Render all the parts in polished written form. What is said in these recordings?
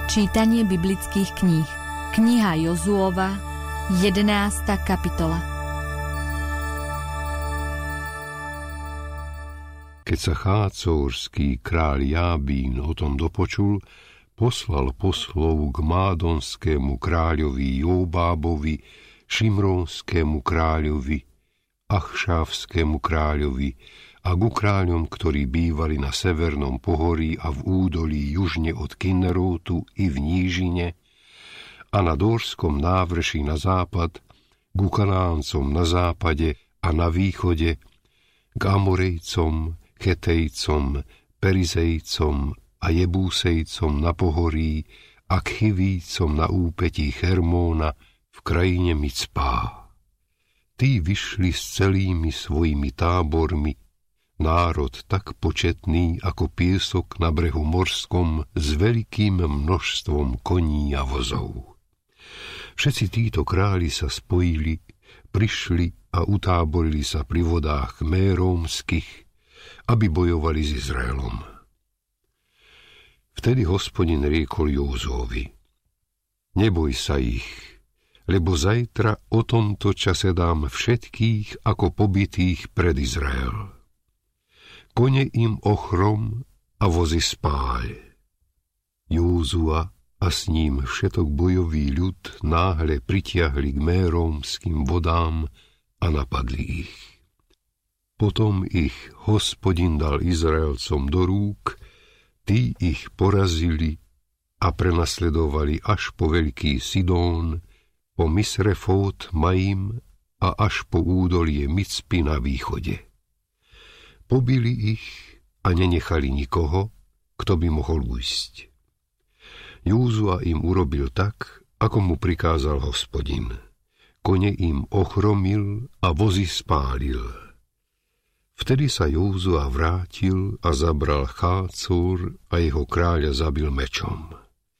Čítanie biblických kníh. Kniha Jozuova, 11. kapitola. Keď sa chácorský kráľ Jábín o tom dopočul, poslal poslov k mádonskému kráľovi Jobábovi, Šimrónskému kráľovi, Achšávskému kráľovi a ku kráľom, ktorí bývali na severnom pohorí a v údolí južne od Kinnerótu i v nížine a na Dórskom návrši na západ, ku Kanáncom na západe a na východe, k Amorejcom, Chetejcom, Perizejcom a Jebúsejcom na pohorí a k Chivícom na úpetí Hermóna v krajine Micpá. Tí vyšli s celými svojimi tábormi, národ tak početný ako piesok na brehu morskom s veľkým množstvom koní a vozov. Všetci títo králi sa spojili, prišli a utáborili sa pri vodách Mérómskych, aby bojovali s Izraelom. Vtedy Hospodin riekol Józovi: Neboj sa ich, lebo zajtra o tomto čase dám všetkých ako pobitých pred Izrael. Kone im ochrom a vozy spáľ. Józua a s ním všetok bojový ľud náhle pritiahli k Mérómskym vodám a napadli ich. Potom ich Hospodin dal Izraelcom do rúk, tí ich porazili a prenasledovali až po veľký Sidón, po Misrefót Maim a až po údolie Micpy na východe. Pobili ich a nenechali nikoho, kto by mohol ujsť. Józua im urobil tak, ako mu prikázal Hospodin. Kone im ochromil a vozy spálil. Vtedy sa Józua vrátil a zabral Chácor a jeho kráľa zabil mečom.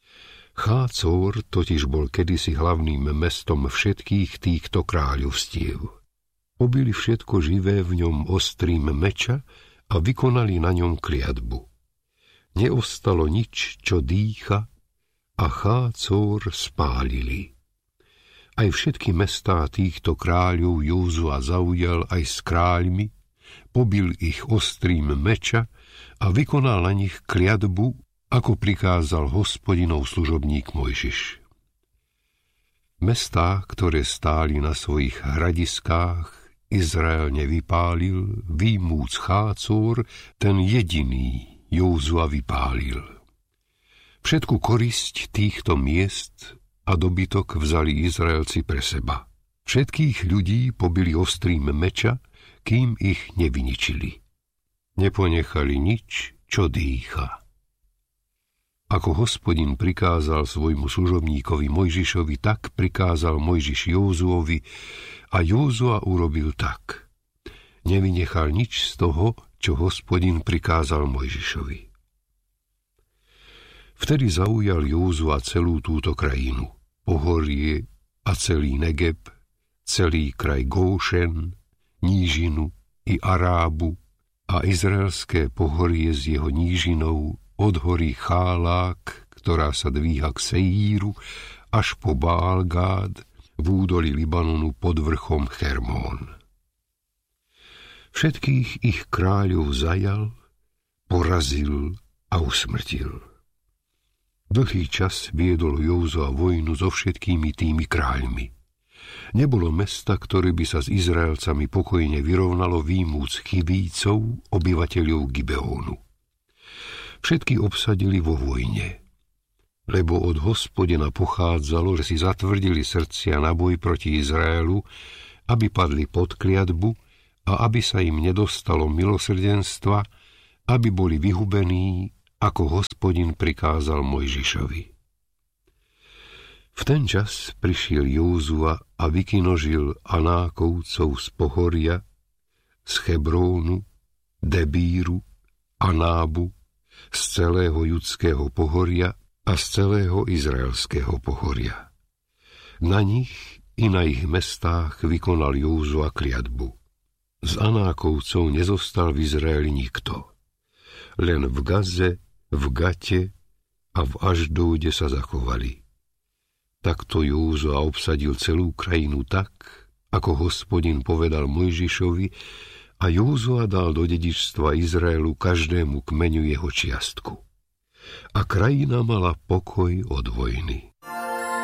Chácor totiž bol kedysi hlavným mestom všetkých týchto kráľovstiev. Pobili všetko živé v ňom ostrým meča a vykonali na ňom kliatbu. Neostalo nič, čo dýcha, a Chácor spálili. Aj všetky mestá týchto kráľov Józua zaujal aj s kráľmi, pobil ich ostrým meča a vykonal na nich kliatbu, ako prikázal Hospodinov služobník Mojžiš. Mestá, ktoré stáli na svojich hradiskách, Izrael nevypálil, výmúc Chácor, ten jediný Józua vypálil. Všetku korisť týchto miest a dobytok vzali Izraelci pre seba. Všetkých ľudí pobili ostrým meča, kým ich nevyničili. Neponechali nič, čo dýcha. Ako Hospodin prikázal svojmu služobníkovi Mojžišovi, tak prikázal Mojžiš Józuovi a Józua urobil tak. Nevynechal nič z toho, čo Hospodin prikázal Mojžišovi. Vtedy zaujal Józua celú túto krajinu, pohorie a celý Negeb, celý kraj Góšen, nížinu i Arábu a izraelské pohorie s jeho nížinou od hory Chálák, ktorá sa dvíha k Seíru, až po Baal-Gád v údolí Libanonu pod vrchom Hermón. Všetkých ich kráľov zajal, porazil a usmrtil. Dlhý čas viedol Józua vojnu so všetkými tými kráľmi. Nebolo mesta, ktoré by sa s Izraelcami pokojne vyrovnalo výmúc Chivícov, obyvateľov Gibeónu. Všetky obsadili vo vojne, lebo od Hospodina pochádzalo, že si zatvrdili srdcia na boj proti Izraelu, aby padli pod kliatbu a aby sa im nedostalo milosrdenstva, aby boli vyhubení, ako Hospodin prikázal Mojžišovi. V ten čas prišiel Józua a vykinožil Anákovcov z pohoria, z Hebrónu, Debíru, Anábu, z celého judského pohoria a z celého izraelského pohoria. Na nich i na ich mestách vykonal Józua kliatbu. Z Anákovcov nezostal v Izraeli nikto. Len v Gaze, v Gate a v Ašdóde sa zachovali. Takto Józua obsadil celú krajinu tak, ako Hospodin povedal Mojžišovi, a Józua dal do dedičstva Izraelu každému kmeňu jeho čiastku. A krajina mala pokoj od vojny.